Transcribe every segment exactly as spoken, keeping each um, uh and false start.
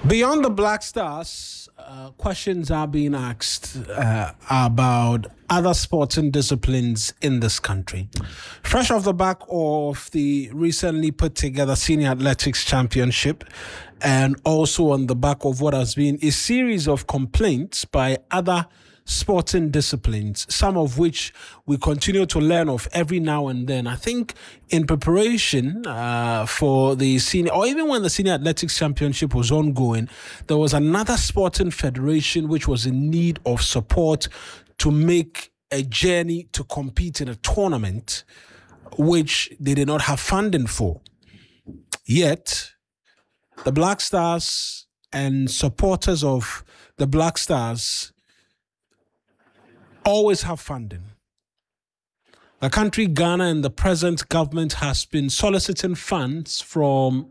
Beyond the Black Stars, uh, questions are being asked uh, about other sporting disciplines in this country. Fresh off the back of the recently put together Senior Athletics Championship, and also on the back of what has been a series of complaints by other sporting disciplines, some of which we continue to learn of every now and then. I think in preparation uh, for the senior, or even when the Senior Athletics Championship was ongoing, there was another sporting federation which was in need of support to make a journey to compete in a tournament which they did not have funding for. Yet, the Black Stars and supporters of the Black Stars always have funding. The country, Ghana, and the present government has been soliciting funds from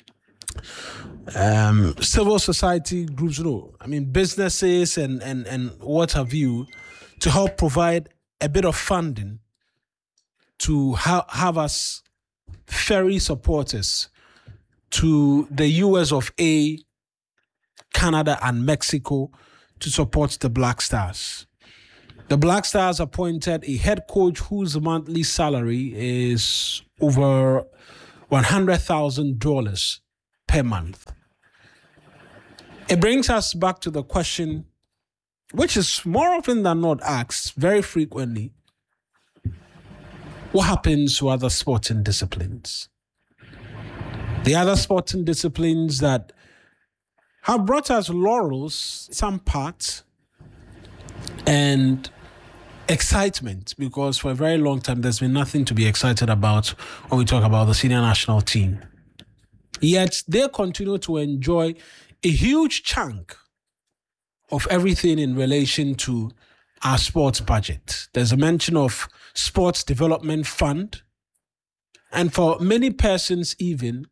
um, civil society groups, you know, I mean, businesses and, and, and what have you, to help provide a bit of funding to ha- have us ferry supporters to the U S of A, Canada, and Mexico to support the Black Stars. The Black Stars appointed a head coach whose monthly salary is over one hundred thousand dollars per month. It brings us back to the question, which is more often than not asked very frequently: what happens to other sporting disciplines? The other sporting disciplines that have brought us laurels, some parts, and excitement, because for a very long time there's been nothing to be excited about when we talk about the senior national team. Yet they continue to enjoy a huge chunk of everything in relation to our sports budget. There's a mention of Sports Development Fund, and for many persons even,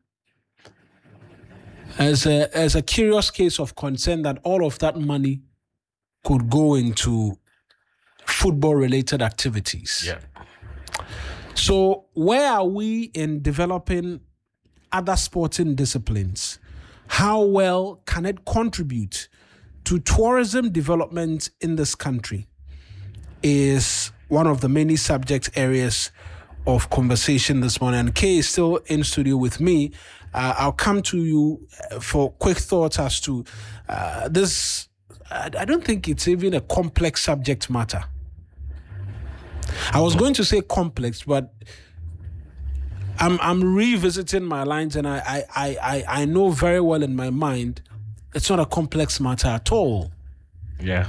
as a, as a curious case of concern that all of that money could go into football-related activities. Yeah. So where are we in developing other sporting disciplines? How well can it contribute to tourism development in this country is one of the many subject areas of conversation this morning. And Kay is still in studio with me. Uh, I'll come to you for quick thoughts as to uh, this. I don't think it's even a complex subject matter. I was going to say complex, but I'm I'm revisiting my lines, and I I I I know very well in my mind it's not a complex matter at all. Yeah.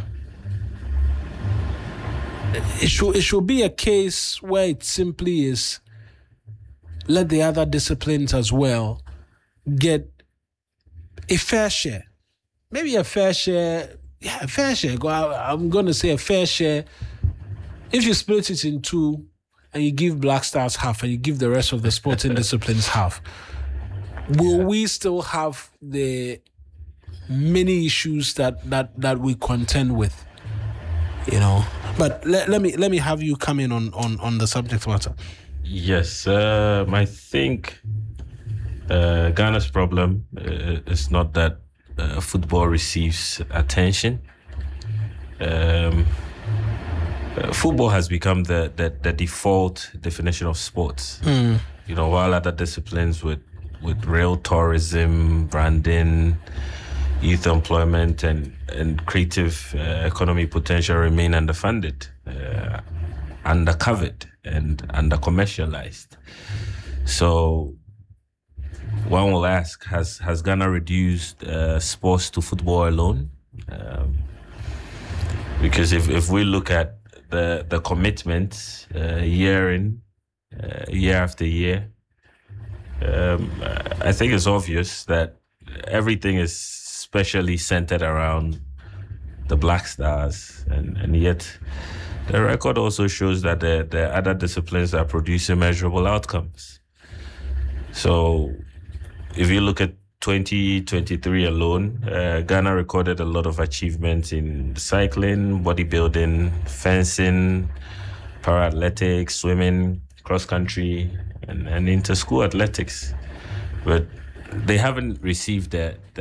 It should it should be a case where it simply is let the other disciplines as well get a fair share. Maybe a fair share. Yeah, a fair share. I'm going to say a fair share. If you split it in two and you give Black Stars half and you give the rest of the sporting disciplines half, will yeah. we still have the many issues that, that, that we contend with? You know, but let, let me let me have you come in on, on, on the subject matter. Yes, uh, I think uh, Ghana's problem uh, is not that Uh, football receives attention. Um, uh, football has become the, the, the default definition of sports. Mm. You know, while other disciplines with, with real tourism, branding, youth employment, and, and creative uh, economy potential remain underfunded, uh, undercovered, and under-commercialized. So one will ask, has has Ghana reduced uh, sports to football alone? Um, because if, if we look at the the commitments uh, year in, uh, year after year, um, I think it's obvious that everything is specially centered around the Black Stars, and, and yet the record also shows that the, the other disciplines are producing measurable outcomes. So if you look at twenty twenty-three alone, uh, Ghana recorded a lot of achievements in cycling, bodybuilding, fencing, para-athletics, swimming, cross-country, and, and inter-school athletics. But they haven't received the, the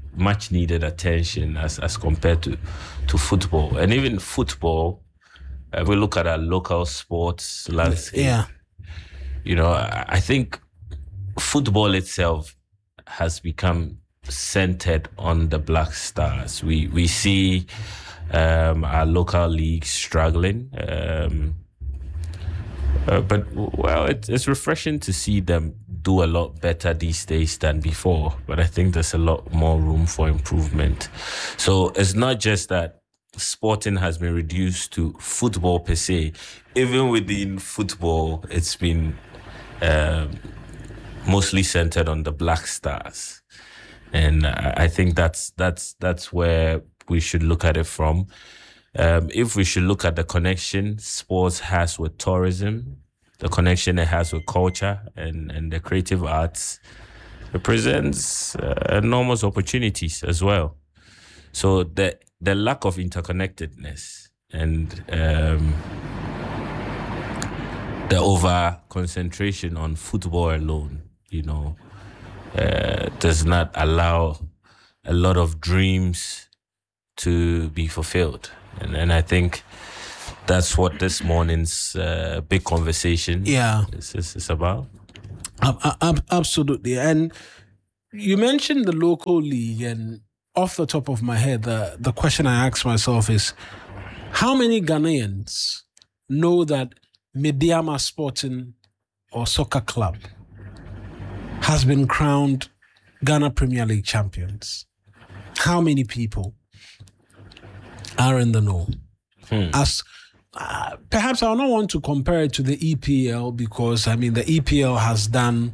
much needed attention as, as compared to, to football. And even football, uh, we look at our local sports landscape. Yeah. You know, I, I think football itself has become centered on the Black Stars. We we see um, our local leagues struggling. Um, uh, but, well, it, it's refreshing to see them do a lot better these days than before. But I think there's a lot more room for improvement. So it's not just that sporting has been reduced to football per se. Even within football, it's been um, mostly centered on the Black Stars. And I think that's that's that's where we should look at it from. Um, if we should look at the connection sports has with tourism, the connection it has with culture and, and the creative arts, it presents uh, enormous opportunities as well. So the the lack of interconnectedness and um, the over concentration on football alone, you know, uh, does not allow a lot of dreams to be fulfilled. And, and I think that's what this morning's uh, big conversation yeah. is, is, is about. Uh, uh, absolutely. And you mentioned the local league, and off the top of my head, the, the question I ask myself is, how many Ghanaians know that Mediama Sporting or Soccer Club has been crowned Ghana Premier League champions? How many people are in the know? Hmm. As uh, perhaps I don't want to compare it to the E P L, because I mean the E P L has done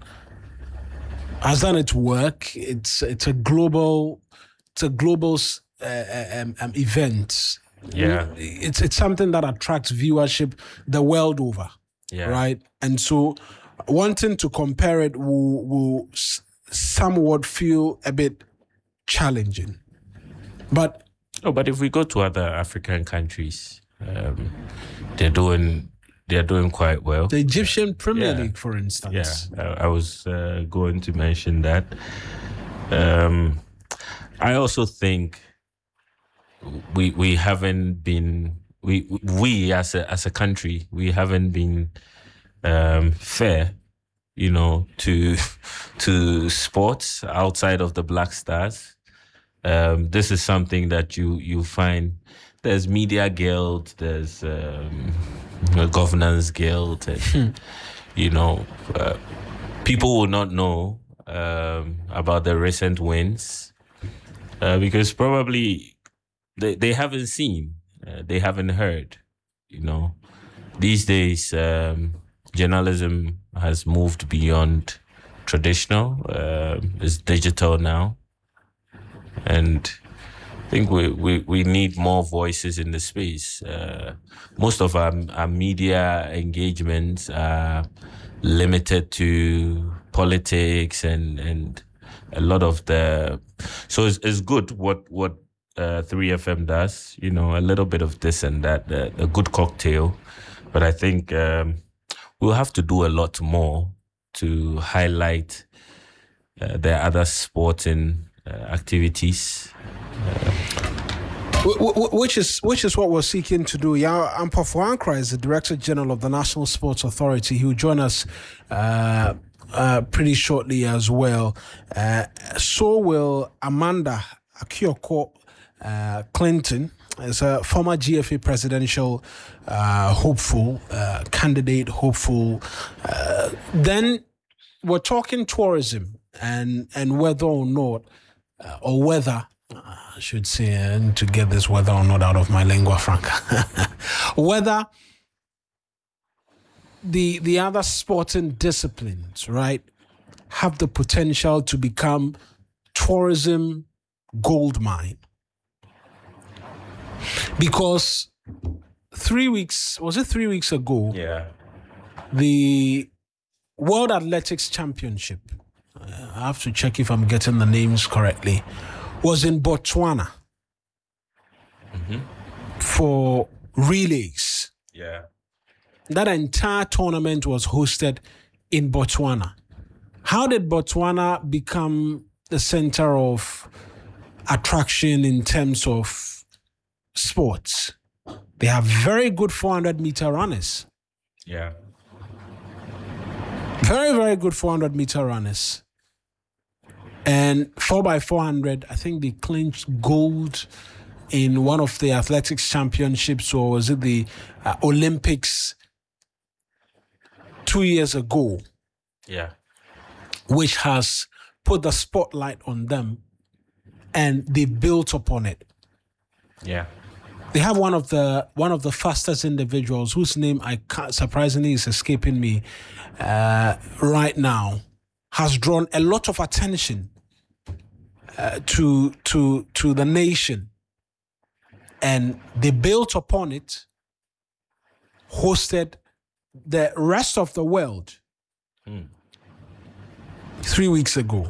has done its work. It's it's a global it's a global uh, um, um, event. Yeah, it's it's something that attracts viewership the world over. Yeah, right. And so wanting to compare it will will somewhat feel a bit challenging, but. Oh, but if we go to other African countries, um, they're doing they're doing quite well. The Egyptian Premier yeah. League, for instance. Yeah, I, I was uh, going to mention that. Um, I also think we we haven't been we we as a as a country we haven't been um, fair, you know, to to sports outside of the Black Stars. Um, this is something that you you find. There's media guild, there's um, a governance guild, and you know, uh, people will not know um, about the recent wins uh, because probably they they haven't seen, uh, they haven't heard. You know, these days um, journalism has moved beyond traditional. Uh, it's digital now. And I think we, we, we need more voices in the space. Uh, most of our, our media engagements are limited to politics and, and a lot of the... So it's, it's good what, what uh, three F M does, you know, a little bit of this and that, uh, a good cocktail. But I think um, we'll have to do a lot more to highlight uh, the other sporting Uh, activities, uh, which is which is what we're seeking to do. Yeah, Ampofo Ankra is the Director General of the National Sports Authority. He will join us uh, uh, pretty shortly as well. Uh, so will Amanda Akioko uh, Clinton, as a former G F A presidential uh, hopeful uh, candidate, hopeful. Uh, then we're talking tourism and and whether or not. Uh, or whether, uh, I should say, and to get this whether or not out of my lingua franca, whether the the other sporting disciplines, right, have the potential to become tourism gold mine. Because three weeks, was it three weeks ago? Yeah. The World Athletics Championship, I have to check if I'm getting the names correctly, was in Botswana mm-hmm. for relays. Yeah. That entire tournament was hosted in Botswana. How did Botswana become the center of attraction in terms of sports. They have very good four hundred meter runners. Yeah. Very, very good four hundred meter runners. And four by four hundred, I think they clinched gold in one of the athletics championships, or was it the uh, Olympics two years ago? Yeah. Which has put the spotlight on them, and they built upon it. Yeah. They have one of the one of the fastest individuals whose name I can't, surprisingly is escaping me uh, right now, has drawn a lot of attention uh, to to to the nation, and they built upon it, hosted the rest of the world Mm. three weeks ago.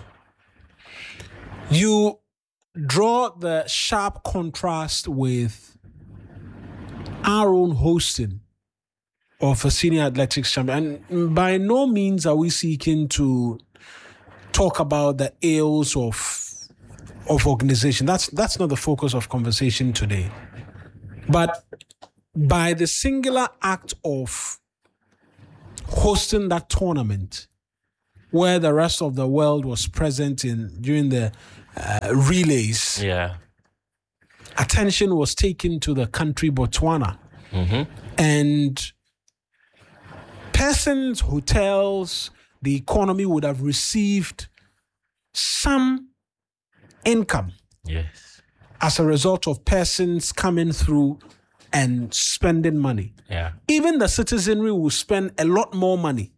You draw the sharp contrast with our own hosting of a senior athletics champion. And by no means are we seeking to talk about the ills of of organization. That's that's not the focus of conversation today. But by the singular act of hosting that tournament, where the rest of the world was present in during the uh, relays, Yeah. attention was taken to the country Botswana. Mm-hmm. And persons, hotels, the economy would have received some income Yes. as a result of persons coming through and spending money. Yeah. Even the citizenry will spend a lot more money,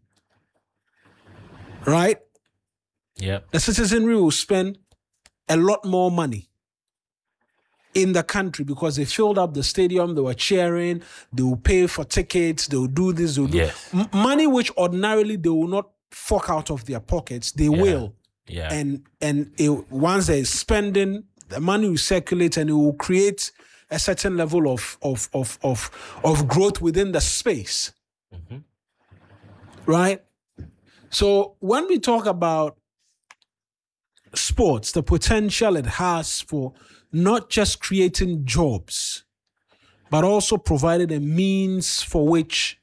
right? Yep. The citizenry will spend a lot more money in the country because they filled up the stadium, they were cheering, they will pay for tickets, they will do this, they will do Yes. M- money which ordinarily they will not fork out of their pockets, they will. Yeah. And and it, once they're spending, the money will circulate and it will create a certain level of of of of, of growth within the space. Mhm. Right? So when we talk about sports, the potential it has for not just creating jobs, but also providing a means for which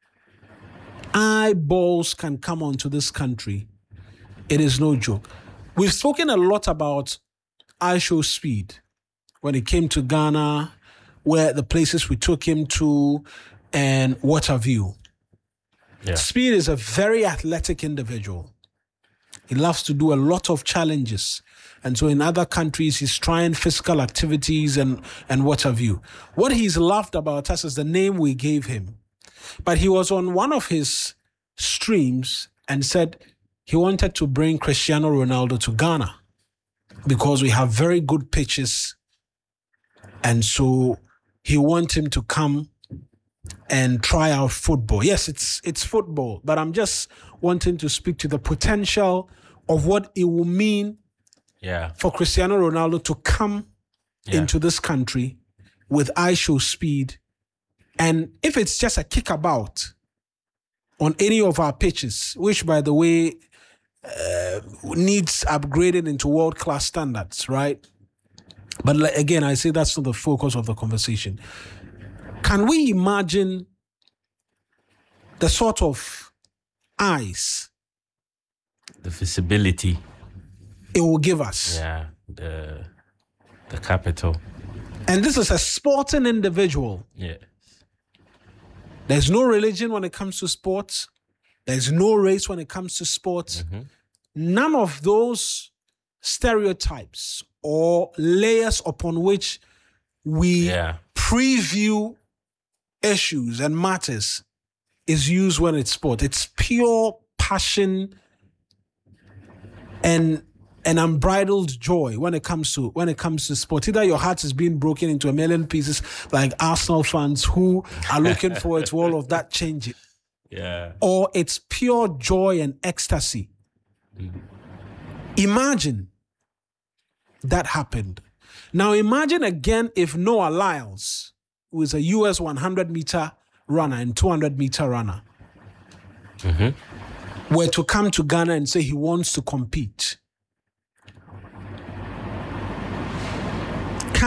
eyeballs can come onto this country, it is no joke. We've spoken a lot about iShowSpeed when it came to Ghana, where the places we took him to, and what have you. Yeah. Speed is a very athletic individual. He loves to do a lot of challenges. And so in other countries, he's trying physical activities and, and what have you. What he's loved about us is the name we gave him. But he was on one of his streams and said he wanted to bring Cristiano Ronaldo to Ghana because we have very good pitches. And so he wants him to come and try out football. Yes, it's it's football, but I'm just wanting to speak to the potential of what it will mean Yeah. for Cristiano Ronaldo to come Yeah. into this country with iShowSpeed. And if it's just a kickabout on any of our pitches, which, by the way, uh, needs upgraded into world-class standards, right? But like, again, I say that's not the focus of the conversation. Can we imagine the sort of eyes The visibility. it will give us? Yeah. The the capital. And this is a sporting individual. Yeah. There's no religion when it comes to sports. There's no race when it comes to sports. None of those stereotypes or layers upon which we Yeah. preview issues and matters is used when it's sport. It's pure passion and an unbridled joy when it comes to when it comes to sport. Either your heart is being broken into a million pieces, like Arsenal fans who are looking forward to all of that changing, Yeah. or it's pure joy and ecstasy. Imagine that happened. Now imagine again if Noah Lyles, who is a U S one hundred meter runner and two hundred meter runner, were to come to Ghana and say he wants to compete.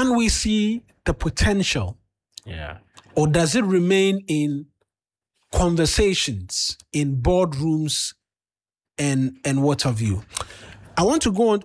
can we see the potential? Yeah. Or does it remain in conversations, in boardrooms, and and what have you? I want to go on